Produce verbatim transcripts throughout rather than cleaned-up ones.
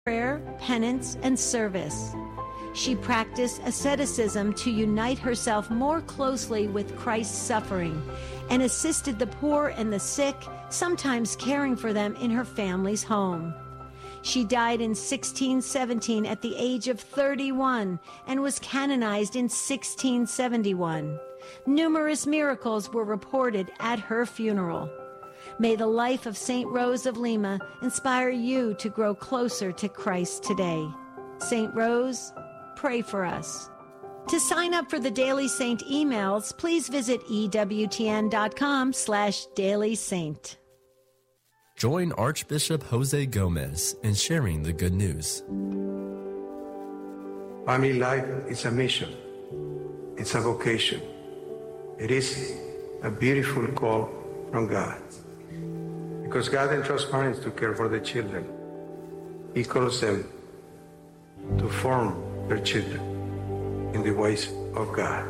prayer, penance, and service. She practiced asceticism to unite herself more closely with Christ's suffering and assisted the poor and the sick, sometimes caring for them in her family's home. She died in sixteen seventeen at the age of thirty-one and was canonized in sixteen seventy-one. Numerous miracles were reported at her funeral. May the life of Saint Rose of Lima inspire you to grow closer to Christ today. Saint Rose, pray for us. To sign up for the Daily Saint emails, please visit ewtn.com slash Daily Saint. Join Archbishop Jose Gomez in sharing the good news. Family life is a mission. It's a vocation. It is a beautiful call from God. Because God entrusts parents to care for their children. He calls them to form their children in the ways of God.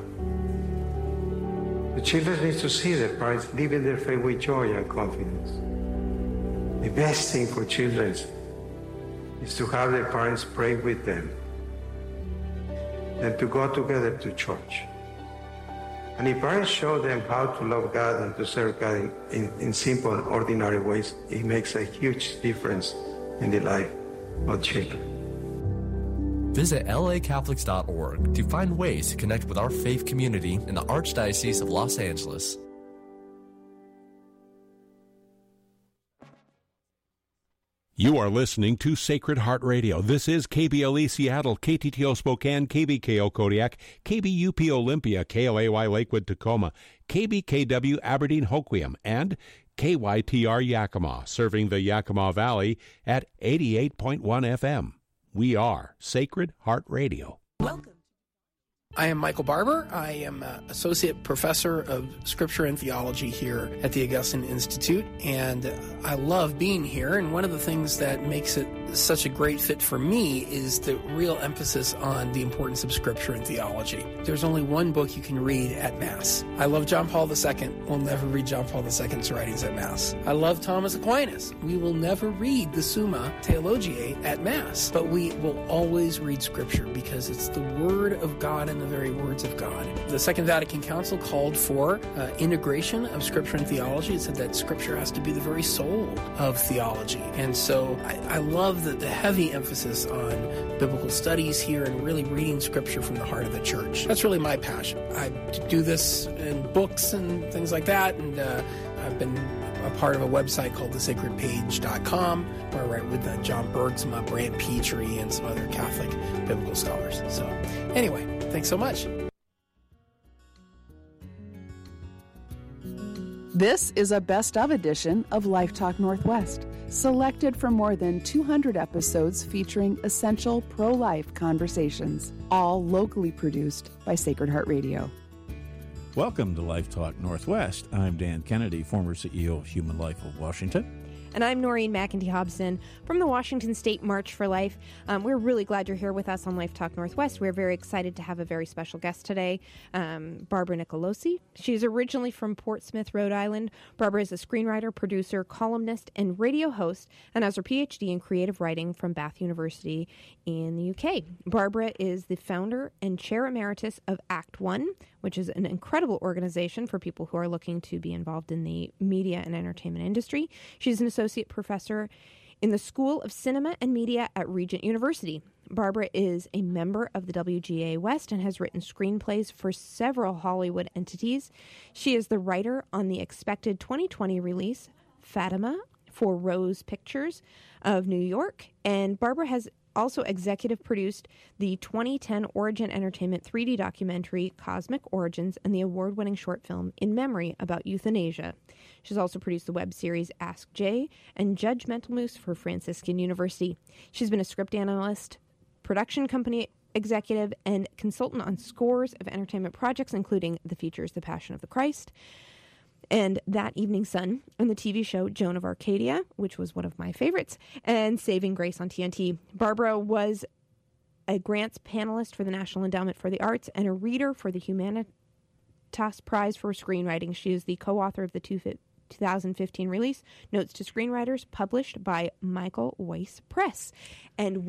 The children need to see their parents living their faith with joy and confidence. The best thing for children is to have their parents pray with them and to go together to church. And if parents show them how to love God and to serve God in, in, in simple and ordinary ways, it makes a huge difference in the life of children. Visit L A Catholics dot org to find ways to connect with our faith community in the Archdiocese of Los Angeles. You are listening to Sacred Heart Radio. This is K B L E Seattle, K T T O Spokane, K B K O Kodiak, K B U P Olympia, K L A Y Lakewood Tacoma, K B K W Aberdeen Hoquiam, and K Y T R Yakima, serving the Yakima Valley at eighty-eight point one F M. We are Sacred Heart Radio. Welcome. I am Michael Barber. I am uh, Associate Professor of Scripture and Theology here at the Augustine Institute, and uh, I love being here. And one of the things that makes it such a great fit for me is the real emphasis on the importance of Scripture and theology. There's only one book you can read at Mass. I love John Paul the Second. We'll never read John Paul the Second's writings at Mass. I love Thomas Aquinas. We will never read the Summa Theologiae at Mass, but we will always read Scripture because it's the Word of God and the very words of God. The Second Vatican Council called for uh, integration of Scripture and theology. It said that Scripture has to be the very soul of theology. And so I, I love the, the heavy emphasis on biblical studies here and really reading Scripture from the heart of the church. That's really my passion. I do this in books and things like that, and uh, I've been a part of a website called the sacred page dot com, where I write with uh, John Bergsma, Brant Petrie, and some other Catholic biblical scholars. So anyway, thanks so much. This is a best-of edition of Life Talk Northwest, selected from more than two hundred episodes featuring essential pro-life conversations, all locally produced by Sacred Heart Radio. Welcome to Life Talk Northwest. I'm Dan Kennedy, former C E O of Human Life of Washington. And I'm Noreen McEntee Hobson from the Washington State March for Life. Um, we're really glad you're here with us on Life Talk Northwest. We're very excited to have a very special guest today, um, Barbara Nicolosi. She's originally from Portsmouth, Rhode Island. Barbara is a screenwriter, producer, columnist, and radio host, and has her P H D in creative writing from Bath University in the U K. Barbara is the founder and chair emeritus of Act One, which is an incredible organization for people who are looking to be involved in the media and entertainment industry. She's an associate professor in the School of Cinema and Media at Regent University. Barbara is a member of the W G A West and has written screenplays for several Hollywood entities. She is the writer on the expected twenty twenty release, Fatima, for Rose Pictures of New York. And Barbara has also executive produced the twenty ten Origin Entertainment three D documentary Cosmic Origins and the award-winning short film In Memory about euthanasia. She's also produced the web series Ask Jay and Judgmental Moose for Franciscan University. She's been a script analyst, production company executive, and consultant on scores of entertainment projects, including the features The Passion of the Christ, and That Evening Sun, and the T V show Joan of Arcadia, which was one of my favorites, and Saving Grace on T N T. Barbara was a grants panelist for the National Endowment for the Arts and a reader for the Humanitas Prize for Screenwriting. She is the co-author of the two two thousand fifteen release, Notes to Screenwriters, published by Michael Weiss Press. And